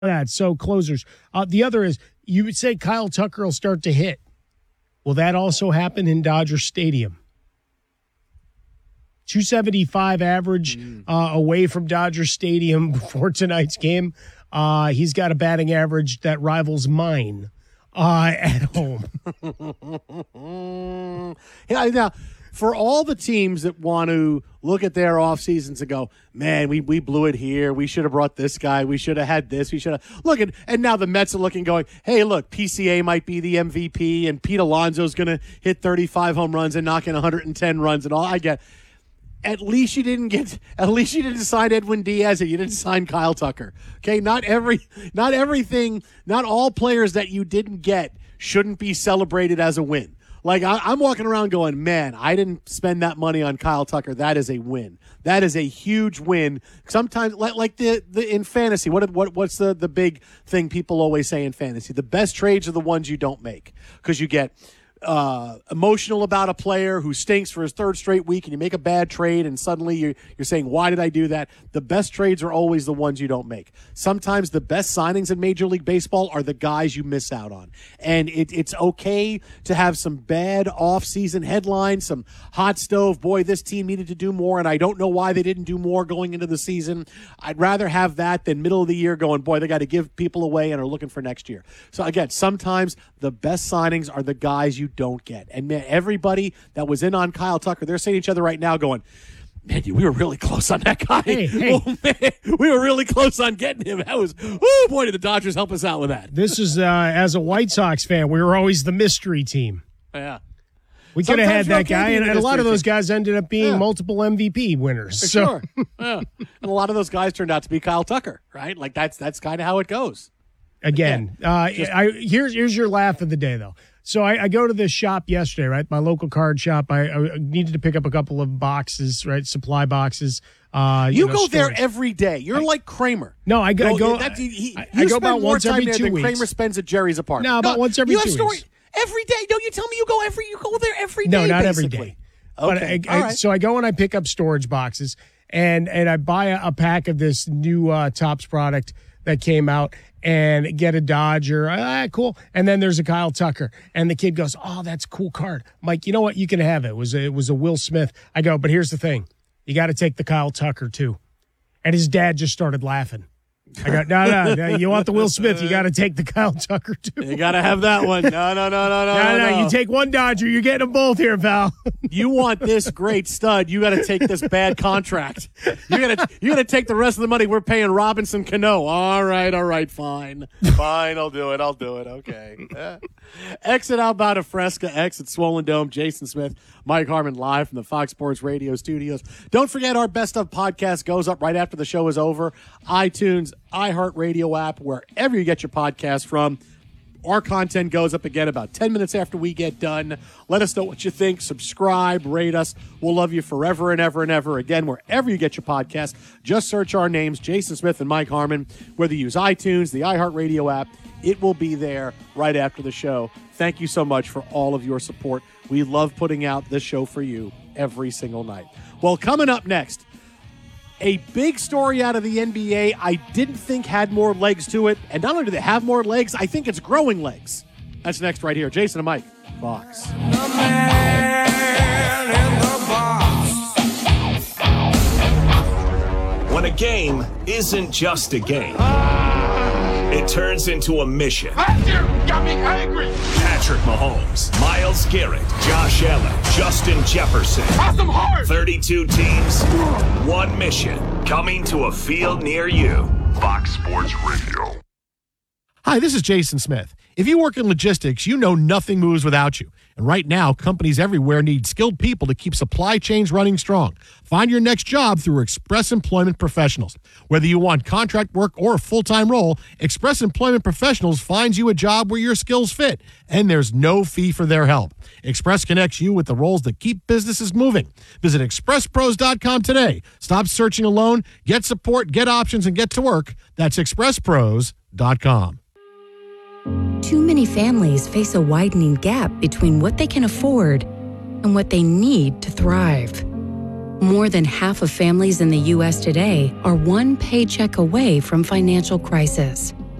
that. So closers. The other is you would say Kyle Tucker will start to hit. Will that also happen in Dodger Stadium? 275 average away from Dodger Stadium before tonight's game. He's got a batting average that rivals mine at home. Yeah, now, for all the teams that want to look at their off seasons and go, man, we blew it here. We should have brought this guy. We should have had this. We should have. Look, and now the Mets are looking, going, hey, look, PCA might be the MVP, and Pete Alonso's going to hit 35 home runs and knock in 110 runs and all. I get. At least you didn't sign Edwin Diaz, and you didn't sign Kyle Tucker. Okay, not all players that you didn't get shouldn't be celebrated as a win. Like, I'm walking around going, man, I didn't spend that money on Kyle Tucker. That is a win. That is a huge win. Sometimes, like the in fantasy, what's the big thing people always say in fantasy? The best trades are the ones you don't make, because you get emotional about a player who stinks for his third straight week, and you make a bad trade, and suddenly you're saying, why did I do that? The best trades are always the ones you don't make. Sometimes the best signings in Major League Baseball are the guys you miss out on. And it's okay to have some bad off-season headlines, some hot stove, boy, this team needed to do more, and I don't know why they didn't do more going into the season. I'd rather have that than middle of the year going, boy, they got to give people away and are looking for next year. So again, sometimes the best signings are the guys you don't get. And man, everybody that was in on Kyle Tucker, they're saying to each other right now going, man, we were really close on that guy. Hey. Oh, man, we were really close on getting him. That was, oh boy, did the Dodgers help us out with that. This is, as a White Sox fan, we were always the mystery team. Yeah. We could have had that guy, and a lot of those guys ended up being multiple MVP winners. Sure. Yeah. And a lot of those guys turned out to be Kyle Tucker, right? Like, that's kind of how it goes. Again, here's your laugh of the day, though. So I go to this shop yesterday, right? My local card shop. I needed to pick up a couple of boxes, right? Supply boxes. You go there every day. You're like Kramer. No, I go. I go about once every 2 weeks. Kramer spends at Jerry's apartment. No, about once every 2 weeks. Every day. No, you tell me you go there every day. No, not basically. every day. Okay. But all right. So I go and I pick up storage boxes, and I buy a pack of this new Topps product that came out, and get a Dodger. Cool. And then there's a Kyle Tucker. And the kid goes, oh, that's a cool card. I'm like, you know what? You can have it. It was a Will Smith. I go, but here's the thing. You got to take the Kyle Tucker, too. And his dad just started laughing. I go, no. You want the Will Smith, you got to take the Kyle Tucker, too. You got to have that one. No. You take one Dodger. You're getting them both here, pal. You want this great stud, you got to take this bad contract. You got to take the rest of the money we're paying Robinson Cano. All right, fine, I'll do it. Okay. Exit Albada Fresca, exit Swollen Dome. Jason Smith, Mike Harmon, live from the Fox Sports Radio studios. Don't forget, our Best of podcast goes up right after the show is over. iTunes, iHeartRadio app, wherever you get your podcast from. Our content goes up again about 10 minutes after we get done. Let us know what you think. Subscribe, rate us. We'll love you forever and ever and ever. Again, wherever you get your podcast, just search our names, Jason Smith and Mike Harmon. Whether you use iTunes, the iHeartRadio app, it will be there right after the show. Thank you so much for all of your support. We love putting out this show for you every single night. Well, coming up next, a big story out of the NBA I didn't think had more legs to it. And not only do they have more legs, I think it's growing legs. That's next right here. Jason and Mike, Fox. The man in the box. When a game isn't just a game, it turns into a mission. Got me angry. Patrick Mahomes, Myles Garrett, Josh Allen, Justin Jefferson. Awesome heart. 32 teams, one mission, coming to a field near you. Fox Sports Radio. Hi, this is Jason Smith. If you work in logistics, you know nothing moves without you. And right now, companies everywhere need skilled people to keep supply chains running strong. Find your next job through Express Employment Professionals. Whether you want contract work or a full-time role, Express Employment Professionals finds you a job where your skills fit, and there's no fee for their help. Express connects you with the roles that keep businesses moving. Visit expresspros.com today. Stop searching alone, get support, get options, and get to work. That's expresspros.com. Too many families face a widening gap between what they can afford and what they need to thrive. More than half of families in the U.S. today are one paycheck away from financial crisis.